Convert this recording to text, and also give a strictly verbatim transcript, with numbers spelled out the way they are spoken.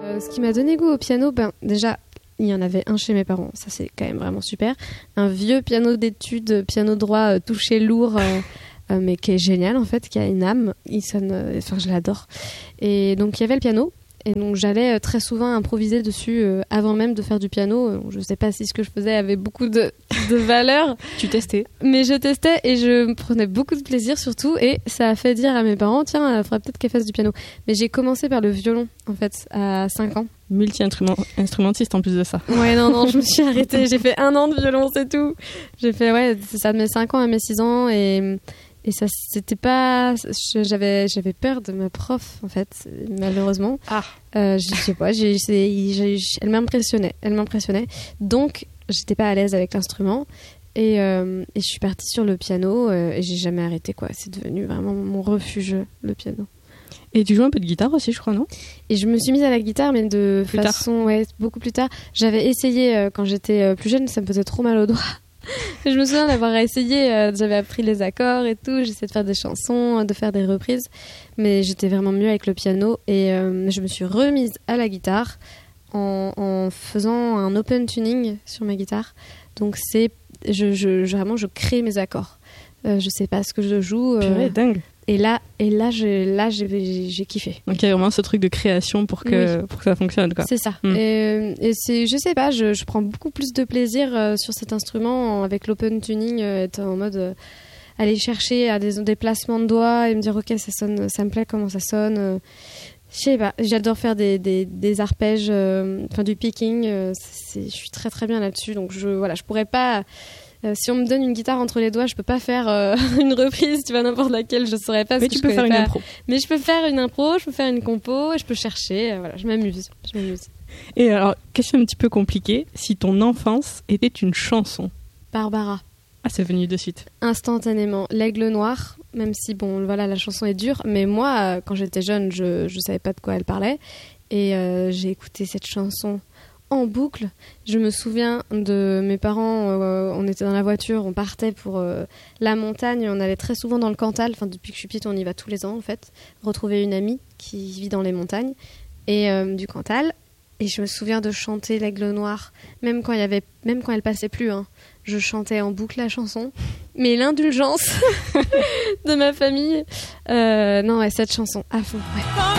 Euh, ce qui m'a donné goût au piano, ben déjà, il y en avait un chez mes parents, ça c'est quand même vraiment super. Un vieux piano d'études, piano droit, euh, touché lourd, euh, euh, mais qui est génial en fait, qui a une âme. Il sonne, euh, enfin je l'adore. Et donc il y avait le piano. Et donc j'allais euh, très souvent improviser dessus euh, avant même de faire du piano. Je ne sais pas si ce que je faisais avait beaucoup de, de valeur. Tu testais. Mais je testais et je prenais beaucoup de plaisir surtout. Et ça a fait dire à mes parents, tiens, il faudrait peut-être qu'elle fasse du piano. Mais j'ai commencé par le violon en fait à cinq ans. Multi-instrumentiste en plus de ça. Ouais, non, non, je me suis arrêtée. J'ai fait un an de violon, c'est tout. J'ai fait, ouais, c'est ça de mes cinq ans à mes six ans. Et... Et ça, c'était pas. J'avais, j'avais peur de ma prof, en fait, malheureusement. Ah. Euh, je sais pas, j'ai, j'ai, j'ai, elle m'impressionnait. Elle m'impressionnait. Donc, j'étais pas à l'aise avec l'instrument. Et, euh, et je suis partie sur le piano euh, et j'ai jamais arrêté, quoi. C'est devenu vraiment mon refuge, le piano. Et tu joues un peu de guitare aussi, je crois, non ? Et je me suis mise à la guitare, mais de plus façon. Ouais, beaucoup plus tard. J'avais essayé euh, quand j'étais euh, plus jeune, ça me faisait trop mal aux doigts. Je me souviens d'avoir essayé, euh, j'avais appris les accords et tout, j'essayais de faire des chansons, de faire des reprises, mais j'étais vraiment mieux avec le piano et euh, je me suis remise à la guitare en, en faisant un open tuning sur ma guitare. Donc c'est, je, je, je vraiment je crée mes accords. Euh, je sais pas ce que je joue. Euh, Purée, dingue. Et là, et là, j'ai, là j'ai, j'ai, j'ai kiffé. Donc il y a vraiment ce truc de création pour que, oui. pour que ça fonctionne, quoi. C'est ça. Mm. Et, et c'est, je sais pas, je, je prends beaucoup plus de plaisir euh, sur cet instrument avec l'open tuning, euh, être en mode euh, aller chercher à des, des placements de doigts et me dire ok, ça sonne, ça me plaît comment ça sonne. Euh, je sais pas, j'adore faire des, des, des arpèges, enfin euh, du picking. Euh, c'est, je suis très très bien là-dessus, donc je voilà, je pourrais pas. Euh, si on me donne une guitare entre les doigts, je peux pas faire euh, une reprise, tu vois, n'importe laquelle, je saurais pas. Mais tu peux faire une pas. impro. Mais je peux faire une impro, je peux faire une compo, et je peux chercher, euh, voilà, je m'amuse, je m'amuse. Et alors, question un petit peu compliquée, si ton enfance était une chanson. Barbara. Ah, c'est venu de suite. Instantanément. L'Aigle Noir, même si, bon, voilà, la chanson est dure, mais moi, euh, quand j'étais jeune, je, je savais pas de quoi elle parlait, et euh, j'ai écouté cette chanson en boucle. Je me souviens de mes parents, euh, on était dans la voiture, on partait pour euh, la montagne, on allait très souvent dans le Cantal, enfin depuis que je suis petite on y va tous les ans en fait, retrouver une amie qui vit dans les montagnes et euh, du Cantal, et je me souviens de chanter l'Aigle Noir, même quand il y avait, même quand elle passait plus, hein, je chantais en boucle la chanson, mais l'indulgence de ma famille, euh, non ouais, cette chanson à fond, ouais.